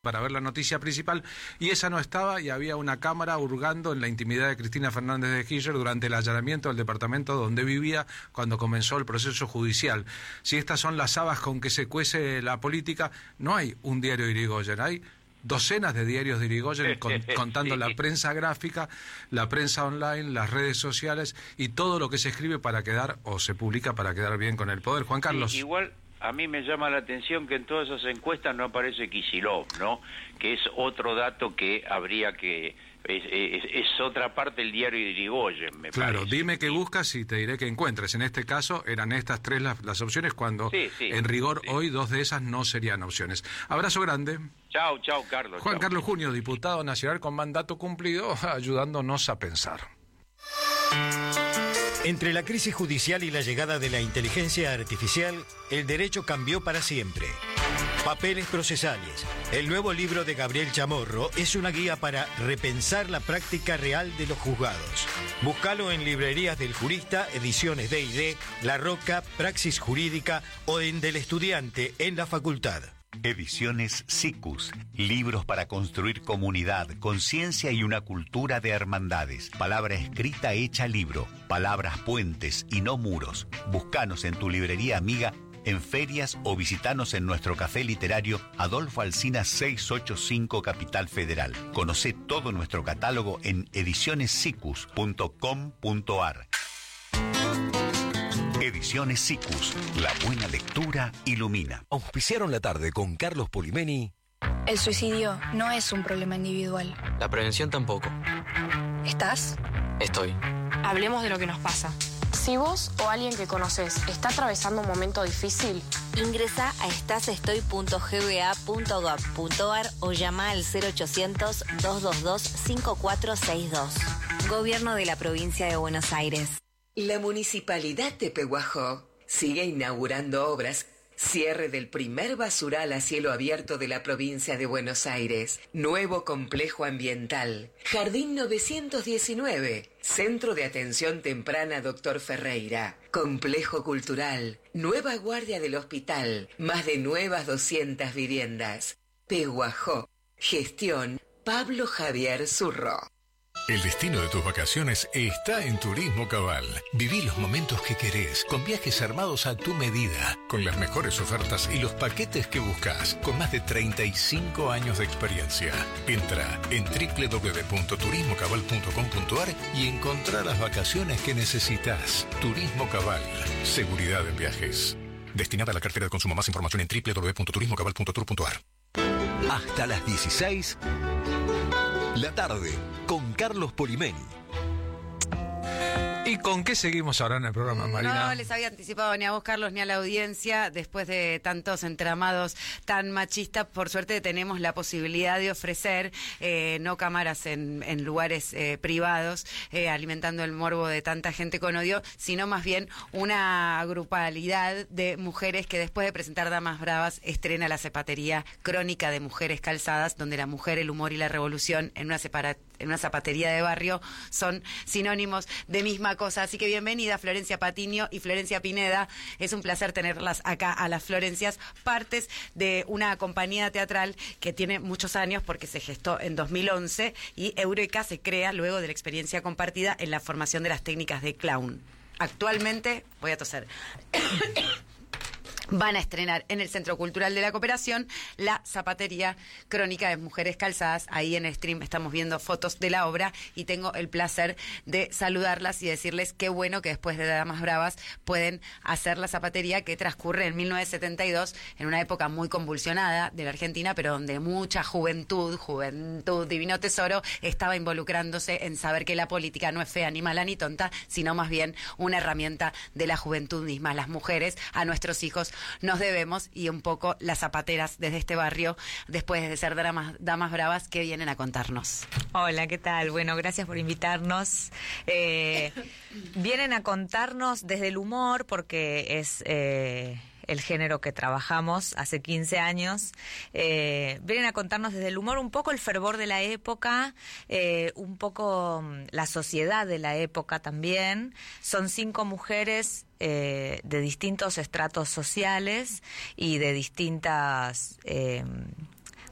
para ver la noticia principal, y esa no estaba, y había una cámara hurgando en la intimidad de Cristina Fernández de Kirchner durante el allanamiento del departamento donde vivía cuando comenzó el proceso judicial. Si estas son las habas con que se cuece la política, no hay un diario de Irigoyen, hay docenas de diarios de Irigoyen contando la prensa gráfica, la prensa online, las redes sociales y todo lo que se escribe para quedar, o se publica para quedar bien con el poder. Juan Carlos. Sí, igual a mí me llama la atención que en todas esas encuestas no aparece Kicillof, ¿no? Que es otro dato que habría que... Es otra parte del diario de Irigoyen, me Claro, parece. dime qué buscas y te diré qué encuentres. En este caso eran estas tres las opciones, cuando en rigor hoy dos de esas no serían opciones. Abrazo grande. Chao, Carlos. Juan Carlos Junio, diputado nacional con mandato cumplido, ayudándonos a pensar. Entre la crisis judicial y la llegada de la inteligencia artificial, el derecho cambió para siempre. Papeles procesales. El nuevo libro de Gabriel Chamorro es una guía para repensar la práctica real de los juzgados. Búscalo en librerías del Jurista, Ediciones D&D, La Roca, Praxis Jurídica o en Del Estudiante en la Facultad. Ediciones SICUS, libros para construir comunidad, conciencia y una cultura de hermandades. Palabra escrita hecha libro, palabras puentes y no muros. Búscanos en tu librería amiga, en ferias o visitanos en nuestro café literario Adolfo Alsina 685 Capital Federal. Conocé todo nuestro catálogo en edicionessicus.com.ar. Ediciones SICUS, la buena lectura ilumina. Auspiciaron la tarde con Carlos Polimeni. El suicidio no es un problema individual. La prevención tampoco. ¿Estás? Estoy. Hablemos de lo que nos pasa. Si vos o alguien que conoces está atravesando un momento difícil, ingresa a estasestoy.gba.gov.ar o llama al 0800-222-5462. Gobierno de la Provincia de Buenos Aires. La Municipalidad de Pehuajó sigue inaugurando obras. Cierre del primer basural a cielo abierto de la provincia de Buenos Aires. Nuevo complejo ambiental. Jardín 919. Centro de Atención Temprana Dr. Ferreira. Complejo cultural. Nueva guardia del hospital. Más de nuevas 200 viviendas. Pehuajó. Gestión Pablo Javier Zurro. El destino de tus vacaciones está en Turismo Cabal. Viví los momentos que querés, con viajes armados a tu medida, con las mejores ofertas y los paquetes que buscas, con más de 35 años de experiencia. Entra en www.turismocabal.com.ar y encontrá las vacaciones que necesitas. Turismo Cabal, seguridad en viajes. Destinada a la cartera de consumo. Más información en www.turismocabal.tour.ar. Hasta las 16, la tarde, con Carlos Polimeni. ¿Y con qué seguimos ahora en el programa, Marina? No les había anticipado ni a vos, Carlos, ni a la audiencia. Después de tantos entramados tan machistas, por suerte tenemos la posibilidad de ofrecer no cámaras en lugares privados, alimentando el morbo de tanta gente con odio, sino más bien una grupalidad de mujeres que después de presentar Damas Bravas estrena la zapatería Crónica de Mujeres Calzadas, donde la mujer, el humor y la revolución en una zapatería de barrio son sinónimos de misma cosa. Así que bienvenida Florencia Patiño y Florencia Pineda. Es un placer tenerlas acá a las Florencias, partes de una compañía teatral que tiene muchos años porque se gestó en 2011 y Eureka se crea luego de la experiencia compartida en la formación de las técnicas de clown. Actualmente, voy a toser. Van a estrenar en el Centro Cultural de la Cooperación la zapatería Crónica de Mujeres Calzadas. Ahí en el stream estamos viendo fotos de la obra y tengo el placer de saludarlas y decirles qué bueno que después de Damas Bravas pueden hacer la zapatería que transcurre en 1972, en una época muy convulsionada de la Argentina, pero donde mucha juventud, divino tesoro, estaba involucrándose en saber que la política no es fea, ni mala, ni tonta, sino más bien una herramienta de la juventud misma. Las mujeres, a nuestros hijos, nos debemos, y un poco las zapateras desde este barrio, después de ser damas bravas, que vienen a contarnos. Hola, ¿qué tal? Bueno, gracias por invitarnos. Vienen a contarnos desde el humor, porque es el género que trabajamos hace 15 años. Vienen a contarnos desde el humor un poco el fervor de la época, un poco la sociedad de la época también. Son 5 mujeres de distintos estratos sociales y de distintas